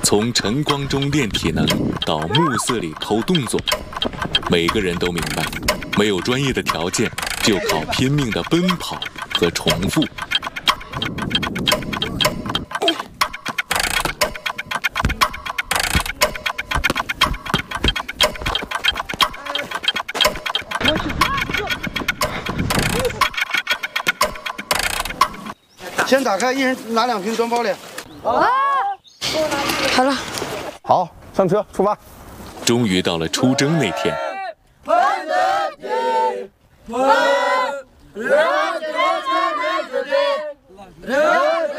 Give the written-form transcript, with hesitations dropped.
从晨光中练体能到暮色里偷动作，每个人都明白，没有专业的条件，就靠拼命的奔跑和重复。 先打开，一人拿2瓶装包里。 啊！好了， 好，上车出发。 终于到了出征那天。 人